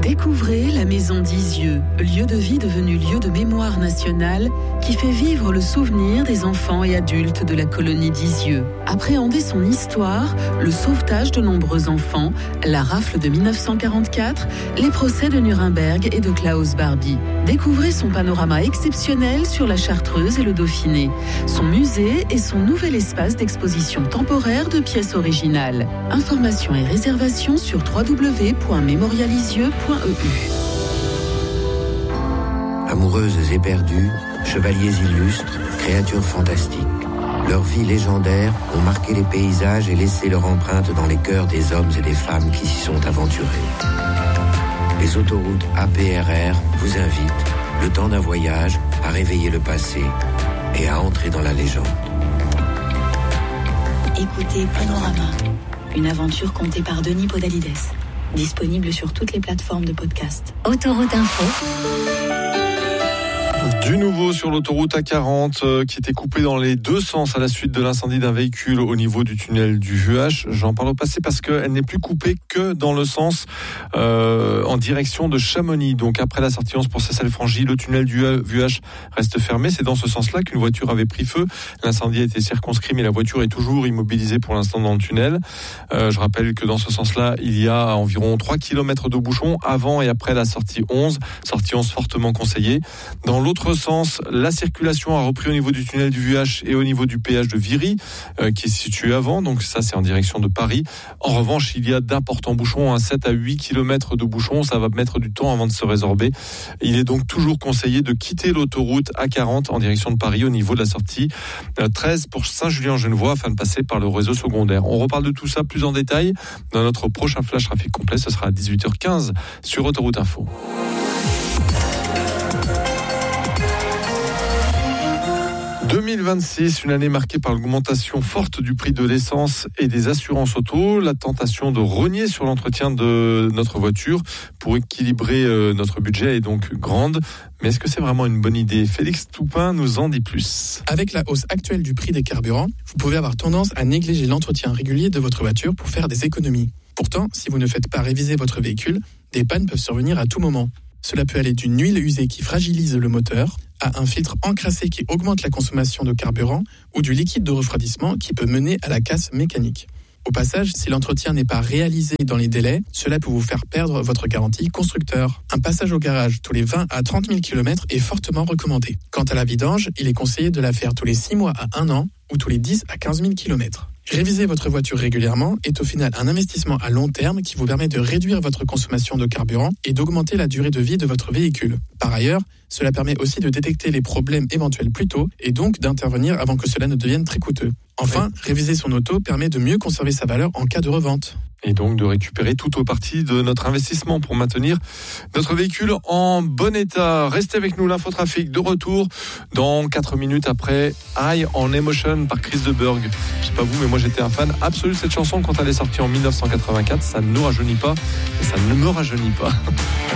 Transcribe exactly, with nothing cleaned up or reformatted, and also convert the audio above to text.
Découvrez la Maison d'Isieux, lieu de vie devenu lieu de mémoire nationale qui fait vivre le souvenir des enfants et adultes de la colonie d'Isieux. Appréhendez son histoire, le sauvetage de nombreux enfants, la rafle de dix-neuf cent quarante-quatre, les procès de Nuremberg et de Klaus Barbie. Découvrez son panorama exceptionnel sur la Chartreuse et le Dauphiné, son musée et son nouvel espace d'exposition temporaire de pièces originales. Informations et réservations sur w w w point mémorialisieux point e u. Amoureuses éperdues, chevaliers illustres, créatures fantastiques. Leurs vies légendaires ont marqué les paysages et laissé leur empreinte dans les cœurs des hommes et des femmes qui s'y sont aventurés. Les autoroutes A P R R vous invitent, le temps d'un voyage, à réveiller le passé et à entrer dans la légende. Écoutez Panorama, une aventure contée par Denis Podalides. Disponible sur toutes les plateformes de podcast. Autoroute Info. Du nouveau sur l'autoroute A quarante euh, qui était coupée dans les deux sens à la suite de l'incendie d'un véhicule au niveau du tunnel du Vuache. J'en parle au passé parce qu'elle n'est plus coupée que dans le sens euh, en direction de Chamonix. Donc après la sortie onze pour Cessel-Frangy, le tunnel du Vuache reste fermé. C'est dans ce sens-là qu'une voiture avait pris feu. L'incendie a été circonscrit, mais la voiture est toujours immobilisée pour l'instant dans le tunnel. Euh, je rappelle que dans ce sens-là, il y a environ trois kilomètres de bouchons avant et après la sortie onze. Sortie onze fortement conseillée. Dans l'autre sens, la circulation a repris au niveau du tunnel du Vuache et au niveau du péage de Viry, euh, qui est situé avant. Donc ça, c'est en direction de Paris. En revanche, il y a d'importants bouchons, hein, sept à huit kilomètres de bouchons. Ça va mettre du temps avant de se résorber. Il est donc toujours conseillé de quitter l'autoroute A quarante en direction de Paris au niveau de la sortie euh, treize pour Saint-Julien-Genevois afin de passer par le réseau secondaire. On reparle de tout ça plus en détail dans notre prochain flash trafic complet. Ce sera à dix-huit heures quinze sur Autoroute Info. deux mille vingt-six, une année marquée par l'augmentation forte du prix de l'essence et des assurances auto. La tentation de rogner sur l'entretien de notre voiture pour équilibrer notre budget est donc grande. Mais est-ce que c'est vraiment une bonne idée ? Félix Toupin nous en dit plus. Avec la hausse actuelle du prix des carburants, vous pouvez avoir tendance à négliger l'entretien régulier de votre voiture pour faire des économies. Pourtant, si vous ne faites pas réviser votre véhicule, des pannes peuvent survenir à tout moment. Cela peut aller d'une huile usée qui fragilise le moteur à un filtre encrassé qui augmente la consommation de carburant ou du liquide de refroidissement qui peut mener à la casse mécanique. Au passage, si l'entretien n'est pas réalisé dans les délais, cela peut vous faire perdre votre garantie constructeur. Un passage au garage tous les vingt à trente mille kilomètres est fortement recommandé. Quant à la vidange, il est conseillé de la faire tous les six mois à un an ou tous les dix à quinze mille kilomètres. Réviser votre voiture régulièrement est au final un investissement à long terme qui vous permet de réduire votre consommation de carburant et d'augmenter la durée de vie de votre véhicule. Par ailleurs, cela permet aussi de détecter les problèmes éventuels plus tôt et donc d'intervenir avant que cela ne devienne très coûteux. Enfin, réviser son auto permet de mieux conserver sa valeur en cas de revente. Et donc de récupérer tout ou partie de notre investissement pour maintenir notre véhicule en bon état. Restez avec nous, l'infotrafic de retour dans quatre minutes après High on Emotion par Chris de Burgh. Je sais pas vous, mais moi j'étais un fan absolu de cette chanson quand elle est sortie en dix-neuf cent quatre-vingt-quatre. Ça ne nous rajeunit pas et ça ne me rajeunit pas.